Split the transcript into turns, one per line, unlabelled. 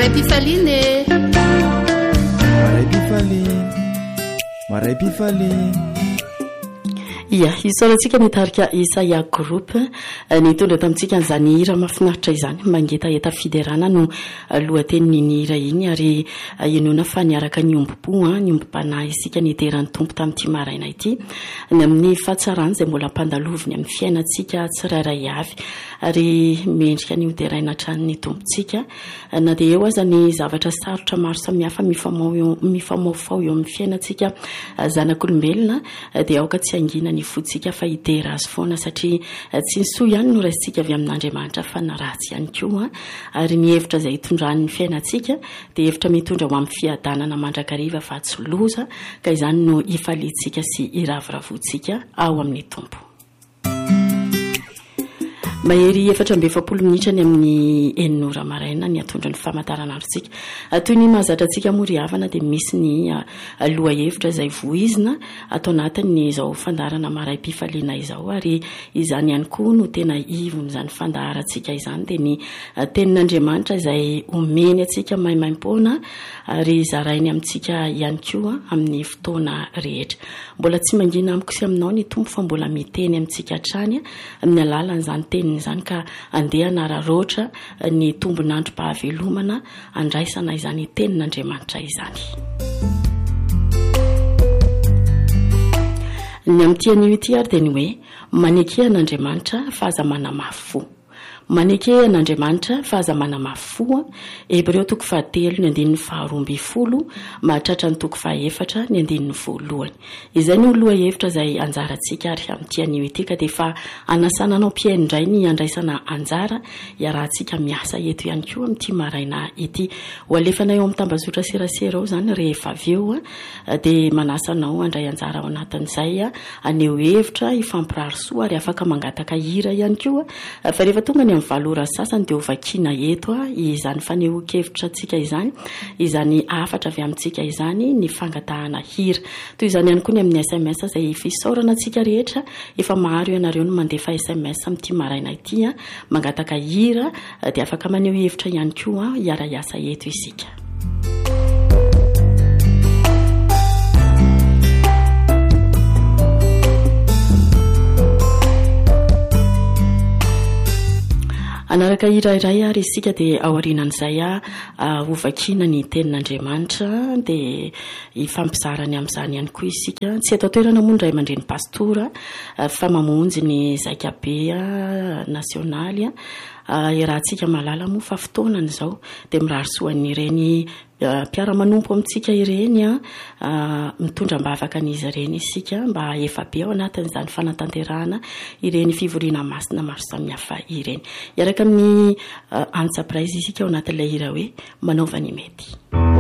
maray pifaly
ia isorantsika nitarika Isaia group nitondra tamintsika n'izany hira mahafinaritra izany mangetaeta fiderana no lohatenin'ny hira iny ary inona fa niaraka ny ombom-panahy isika niteran'ny tompo tamin'ity maraina ity ny amin'ny fahatsarany izay mbola ampandaloviny amin'ny fiainantsika tsirairay avy ary mendrika ny hoderaina hatrany tompontsika na dia eo aza ny zavatra sarotra maro samihafa mifamaofao eo amin'ny fiainantsika zanak'olombelona dia aoka tsy angina ny fotsika fa hitera azy foana satria tsy nysoa ihany no raisitsika avy amin'Andriamanitra fa na ratsy ihany koa ary ny hevitra izay hitondran'ny fiainantsika dia hevitra mitondra ho amin'ny fiadanana mandrakariva fa tsy loza ka izany no ifalitsika sy iravoravotsika ao amin'ny tompo. Mahery 4:20 minitra ny amin'ny 9 maraina ny atondra ny famantaranandrotsika toy ny mahazatratsika mory havana dia misy ny loha hevitra izay voizina atao anatin'ny izao fandarana maray pifaliana izao ary izany ihany koa no tena ivon'izany fandaratsika izany dia ny tenin'Andriamanitra izay omeny atsika maimaim-poana ary zarainy amintsika ihany koa amin'ny fotoana rehetra. Mbola tsy mangina amiko sy aminao ny tompo fa mbola miteny amintsika hatrany amin'ny alalan'izany teny izany ka andeha nararoatra ny tombonandrom-pahavelomana andraisana izany tenin'Andriamanitra izany. Ny amin'ity anio ity ary dia ny hoe manekehan'Andriamanitra fahazamana mafy fo. Manekehan'Andriamanitra fahazamana mafy fo. Hebreo 10:12 mahatratra ny 4:1 izay no loha hevitra izay anjarantsika ary amin'ity anio ity ka dia fa anasananao mpiaino indray ny andraisana anjara iarahantsika miasa eto ihany koa amin'ity maraina ity ho alefanay eo amin'ny tambazotra serasera ao izany rehefa avy eo dia manasanao andray anjara ao anatin'izay aneo hevitra ifampirary soa ary afaka mangataka hira ihany koa fa rehefa tonga ny amin'ny valora sasany dia hovakiana eto izany fanehoan-kevitra antsika izany izany afatra avy amintsika izany ny fangatahana hira toy izany ihany koa ny amin'ny SMS izay fisaorana antsika rehetra efa maro ianareo no mandefa SMS amin'ity maraina ity mangataka hira dia afaka maneho hevitra ihany koa hiara-iasa eto isika. Anaraka irairay ary isika dia aorianan'izay hovakiana ny tenin'Andriamanitra dia ifampizarany amin'izany ihany koa isika tsy atao toerana moa ndray mandreny pastora fa mamonjy ny zaikabe nasionaly irahantsika malala moa fa fotoanany izao dia mirary soan'ireny mpiara-manompo amintsika ireny mitondra mbavaka an'izy ireny isika mba efa be ao anatin'izany fanatanterahana ireny fivoriana masina maro samihafa ireny. Iaraka amin'ny antsapiraizy isika ao anatin'ilay hira hoe manaova ny mety.